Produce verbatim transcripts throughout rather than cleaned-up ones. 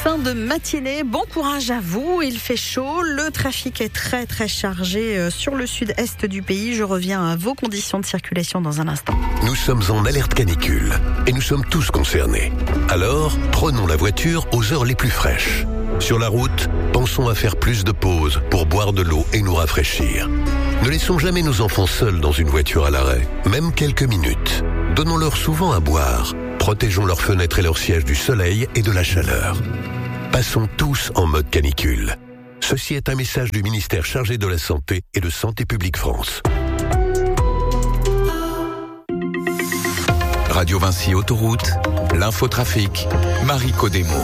fin de matinée. Bon courage à vous, il fait chaud, le trafic est très très chargé sur le sud-est du pays. Je reviens à vos conditions de circulation dans un instant. Nous sommes en alerte canicule et nous sommes tous concernés. Alors, prenons la voiture aux heures les plus fraîches. Sur la route, pensons à faire plus de pauses pour boire de l'eau et nous rafraîchir. Ne laissons jamais nos enfants seuls dans une voiture à l'arrêt, même quelques minutes. Donnons-leur souvent à boire. Protégeons leurs fenêtres et leurs sièges du soleil et de la chaleur. Passons tous en mode canicule. Ceci est un message du ministère chargé de la Santé et de Santé publique France. Radio Vinci Autoroute, l'infotrafic, Marie Codemo.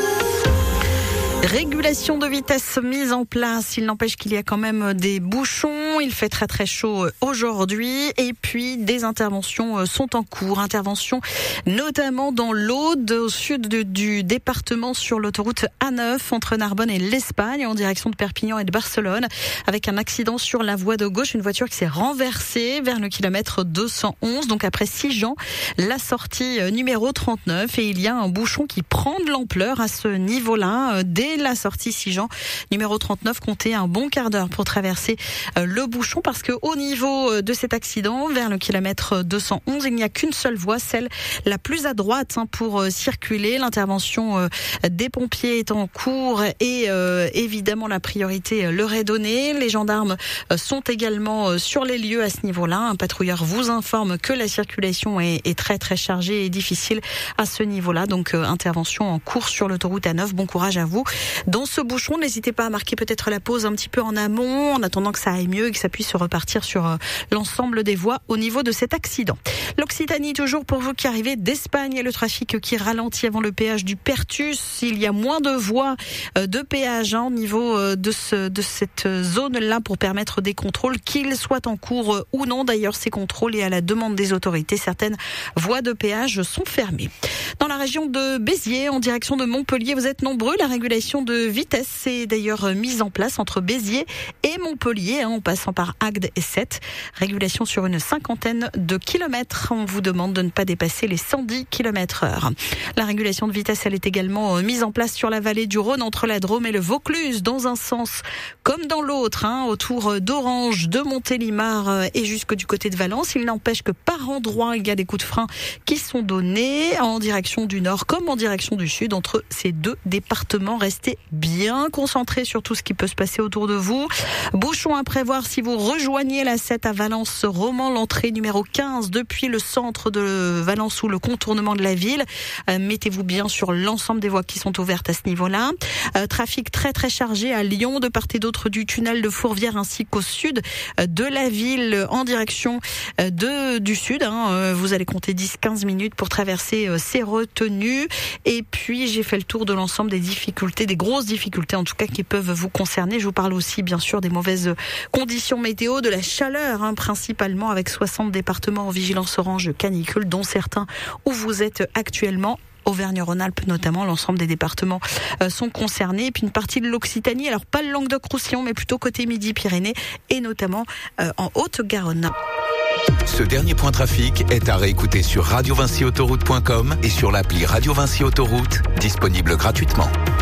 Régulation de vitesse mise en place. Il n'empêche qu'il y a quand même des bouchons. Il fait très très chaud aujourd'hui. Et puis des interventions sont en cours. Interventions notamment dans l'Aude, au sud de, du département, sur l'autoroute A neuf entre Narbonne et l'Espagne, en direction de Perpignan et de Barcelone, avec un accident sur la voie de gauche. Une voiture qui s'est renversée vers le kilomètre deux cent onze. Donc après Sigean, la sortie numéro trente-neuf. Et il y a un bouchon qui prend de l'ampleur à ce niveau-là. Dès la sortie Sigean, numéro trente-neuf, comptez un bon quart d'heure pour traverser le bouchon, parce que au niveau de cet accident, vers le kilomètre deux cent onze, il n'y a qu'une seule voie, celle la plus à droite, pour circuler. L'intervention des pompiers est en cours et euh, évidemment la priorité leur est donnée. Les gendarmes sont également sur les lieux à ce niveau-là. Un patrouilleur vous informe que la circulation est, est très très chargée et difficile à ce niveau-là. Donc euh, intervention en cours sur l'autoroute A neuf. Bon courage à vous dans ce bouchon. N'hésitez pas à marquer peut-être la pause un petit peu en amont, en attendant que ça aille mieux et que ça puisse repartir sur euh, l'ensemble des voies au niveau de cet accident. L'Occitanie, toujours pour vous qui arrivez d'Espagne, et le trafic qui ralentit avant le péage du Pertus. Il y a moins de voies euh, de péage hein, au niveau euh, de, ce, de cette zone-là pour permettre des contrôles, qu'ils soient en cours euh, ou non. D'ailleurs, ces contrôles, et à la demande des autorités, certaines voies de péage sont fermées. Dans la région de Béziers, en direction de Montpellier, vous êtes nombreux. La régulation de vitesse est d'ailleurs mise en place entre Béziers et Montpellier, hein, en passant par Agde et Sète. Régulation sur une cinquantaine de kilomètres. On vous demande de ne pas dépasser les cent dix kilomètres heure. La régulation de vitesse, elle est également mise en place sur la vallée du Rhône, entre la Drôme et le Vaucluse, dans un sens comme dans l'autre, hein, autour d'Orange, de Montélimar et jusque du côté de Valence. Il n'empêche que par endroits, il y a des coups de frein qui sont donnés en direction du nord comme en direction du sud, entre ces deux départements. Restez bien concentrés sur tout ce qui peut se passer autour de vous. Bouchons à prévoir si vous rejoignez la sept à Valence-Romand, l'entrée numéro quinze depuis le centre de Valence ou le contournement de la ville. Euh, mettez-vous bien sur l'ensemble des voies qui sont ouvertes à ce niveau-là. Euh, trafic très très chargé à Lyon, de part et d'autre du tunnel de Fourvière, ainsi qu'au sud de la ville en direction de, du sud. Hein. Vous allez compter dix à quinze minutes pour traverser ces retenues. Et puis j'ai fait le tour de l'ensemble des difficultés, des grosses difficultés en tout cas qui peuvent vous concerner. Je vous parle aussi bien sûr des mauvaises conditions météo, de la chaleur hein, principalement, avec soixante départements en vigilance orange canicule, dont certains où vous êtes actuellement. Auvergne-Rhône-Alpes notamment, l'ensemble des départements euh, sont concernés. Et puis une partie de l'Occitanie, alors pas le Languedoc-Roussillon, mais plutôt côté Midi-Pyrénées et notamment euh, en Haute-Garonne. Ce dernier point trafic est à réécouter sur radio vinci autoroute point com et sur l'appli Radio Vinci Autoroute, disponible gratuitement.